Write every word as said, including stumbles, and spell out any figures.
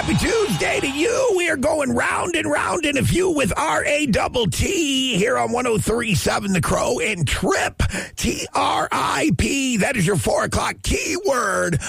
Happy Tuesday to you. We are going round and round in a few with R A double T here on one oh three point seven The Crow and Trip, T R I P. That is your four o'clock keyword